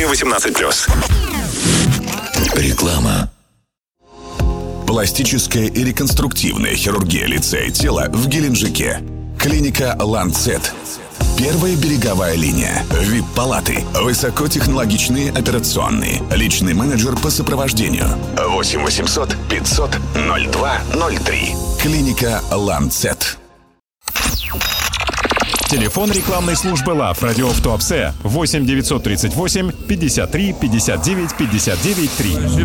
18+. Реклама. Пластическая и реконструктивная хирургия лица и тела в Геленджике. Клиника «Ланцет». Первая береговая линия. ВИП-палаты. Высокотехнологичные операционные. Личный менеджер по сопровождению. 8 800 500 02 03. Клиника «Ланцет». Телефон рекламной службы ЛАВ «Радио в Туапсе» 8 938 53 59 59 3.